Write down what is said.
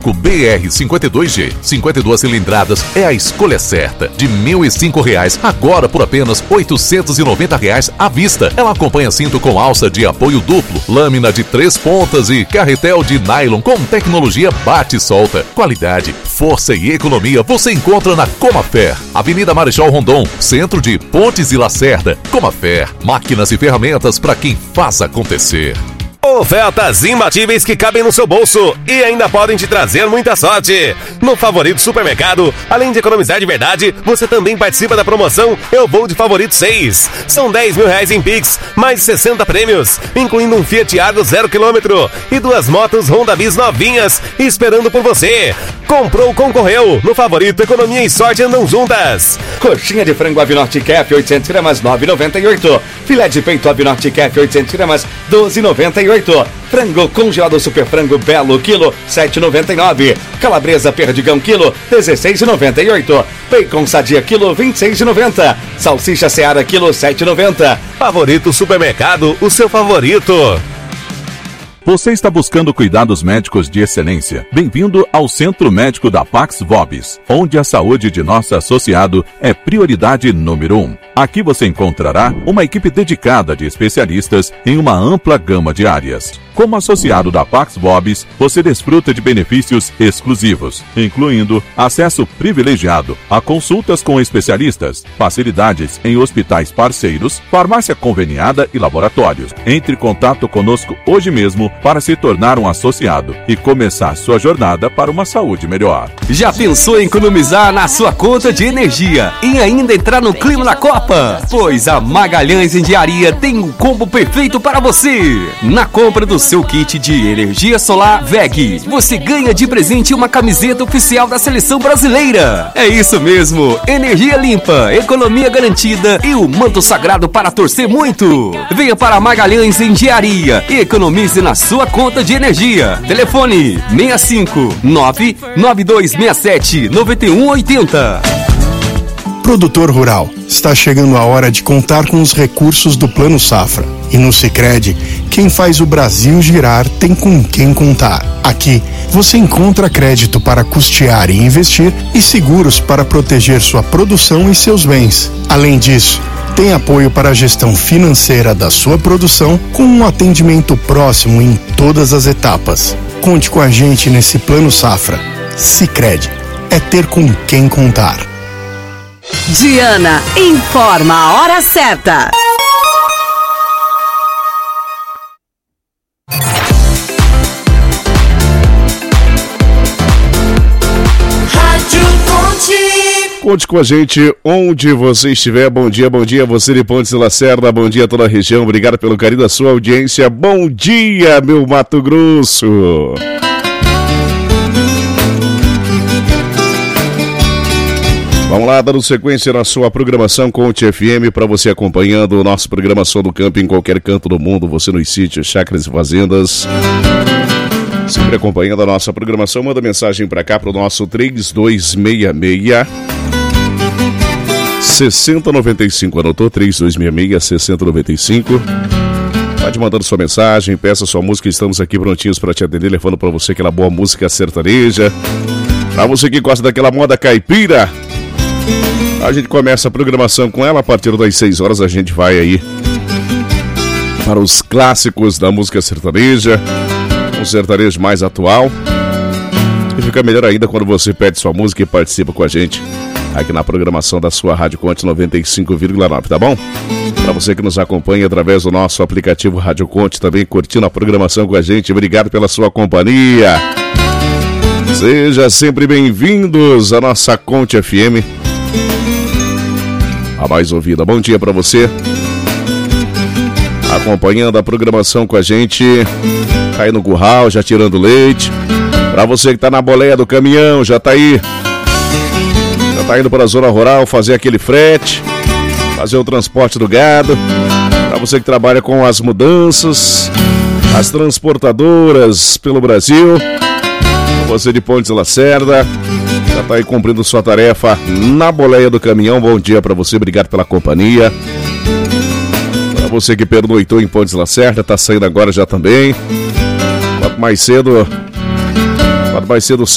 Arco BR-52G, 52 cilindradas, é a escolha certa. De R$ 1.005, agora por apenas R$ 890 à vista. Ela acompanha cinto com alça de apoio duplo, lâmina de 3 pontas e carretel de nylon com tecnologia bate e solta. Qualidade, força e economia você encontra na Comafer, Avenida Marechal Rondon, centro de Pontes e Lacerda. Comafer, máquinas e ferramentas para quem faz acontecer. Ofertas imbatíveis que cabem no seu bolso e ainda podem te trazer muita sorte. No Favorito Supermercado, além de economizar de verdade, você também participa da promoção Eu Vou de Favorito 6. São R$10 mil em Pix, mais 60 prêmios, incluindo um Fiat Argo 0 km e 2 motos Honda Bis novinhas esperando por você. Comprou, concorreu. No Favorito, economia e sorte andam juntas. Coxinha de frango Ave Norte Cap, 800 gramas, R$ 9,98. Filé de peito Ave Norte Cap, 800 gramas, R$ 12,98. Frango congelado Super Frango Belo, quilo, R$ 7,99. Calabresa Perdigão, quilo, R$ 16,98. Bacon Sadia, quilo, R$ 26,90. Salsicha Seara, quilo, R$ 7,90. Favorito Supermercado, o seu favorito. Você está buscando cuidados médicos de excelência? Bem-vindo ao Centro Médico da Pax Vobis, onde a saúde de nosso associado é prioridade número 1. Aqui você encontrará uma equipe dedicada de especialistas em uma ampla gama de áreas. Como associado da Pax Vobis, você desfruta de benefícios exclusivos, incluindo acesso privilegiado a consultas com especialistas, facilidades em hospitais parceiros, farmácia conveniada e laboratórios. Entre em contato conosco hoje mesmo para se tornar um associado e começar sua jornada para uma saúde melhor. Já pensou em economizar na sua conta de energia e ainda entrar no clima da Copa? Pois a Magalhães Engenharia tem um combo perfeito para você. Na compra do seu kit de energia solar VEG, você ganha de presente uma camiseta oficial da seleção brasileira. É isso mesmo, energia limpa, economia garantida e o manto sagrado para torcer muito. Venha para a Magalhães Engenharia e economize na sua conta de energia. Telefone 65 99267 9180. Produtor rural, está chegando a hora de contar com os recursos do Plano Safra. E no Sicredi, quem faz o Brasil girar tem com quem contar. Aqui, você encontra crédito para custear e investir e seguros para proteger sua produção e seus bens. Além disso, tem apoio para a gestão financeira da sua produção com um atendimento próximo em todas as etapas. Conte com a gente nesse Plano Safra. Sicredi, é ter com quem contar. Diana informa a hora certa. Conte com a gente onde você estiver. Bom dia você de Pontes e Lacerda, bom dia a toda a região, obrigado pelo carinho da sua audiência. Bom dia, meu Mato Grosso. Vamos lá, dando sequência na sua programação Conte FM, para você acompanhando o nosso programa Som do Campo em qualquer canto do mundo, você nos sítios, chácaras e fazendas. Sempre acompanhando a nossa programação, manda mensagem para cá, para o nosso 3266-6095. Anotou? 3266-6095. Vai te mandando sua mensagem, peça sua música, estamos aqui prontinhos para te atender, levando para você aquela boa música sertaneja. Para você que gosta daquela moda caipira, a gente começa a programação com ela. A partir das 6 horas a gente vai aí para os clássicos da música sertaneja, um sertanejo mais atual. E fica melhor ainda quando você pede sua música e participa com a gente aqui na programação da sua Rádio Conte 95,9, tá bom? Para você que nos acompanha através do nosso aplicativo Rádio Conte, também curtindo a programação com a gente, obrigado pela sua companhia. Seja sempre bem-vindos à nossa Conte FM, a mais ouvida. Bom dia para você, acompanhando a programação com a gente, tá aí no curral, já tirando leite. Para você que tá na boleia do caminhão, já tá aí, já tá indo para a zona rural fazer aquele frete, fazer o transporte do gado. Para você que trabalha com as mudanças, as transportadoras pelo Brasil, você de Pontes e Lacerda, já tá aí cumprindo sua tarefa na boleia do caminhão. Bom dia para você, obrigado pela companhia. Para você que pernoitou em Pontes e Lacerda, tá saindo agora já também. Quanto mais cedo